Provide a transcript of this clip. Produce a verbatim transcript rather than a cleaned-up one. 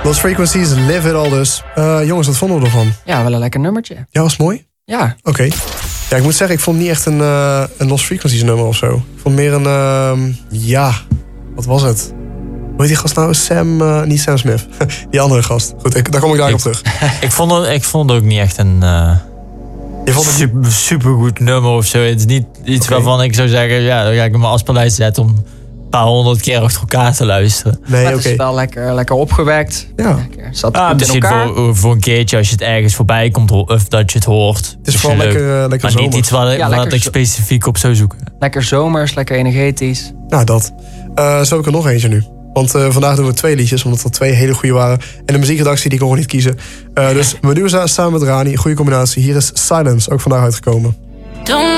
Lost Frequencies, Live It All dus. Uh, jongens, wat vonden we ervan? Ja, wel een lekker nummertje. Ja, was het mooi? Ja. Oké. Okay. Ja, ik moet zeggen, ik vond niet echt een, uh, een Lost Frequencies nummer of zo. Ik vond meer een, uh, ja, wat was het? Hoe heet die gast nou? Sam, uh, niet Sam Smith. Die andere gast. Goed, ik, daar kom ik daar op terug. ik, vond het, ik vond het ook niet echt een uh, Je vond het super, supergoed nummer of zo. Het is niet iets okay. waarvan ik zou zeggen, ja, dan ga ik hem maar afspeellijst zetten om een paar honderd keer achter elkaar te luisteren. Nee, maar het okay. is wel lekker, lekker opgewekt. Ja. Lekker. Zat ah, goed in elkaar. Voor, voor een keertje als je het ergens voorbij komt of dat je het hoort. Het is vooral lekker, uh, lekker maar zomers. niet iets waar, ja, waar ik specifiek op zou zoeken. Lekker zomers, lekker energetisch. Nou, dat. Uh, zo heb ik er nog eentje nu. Want uh, vandaag doen we twee liedjes, omdat er twee hele goede waren. En de muziekredactie die kon gewoon niet kiezen. Uh, dus Medusa samen met Rani, goede combinatie. Hier is Silence, ook vandaag uitgekomen. Don't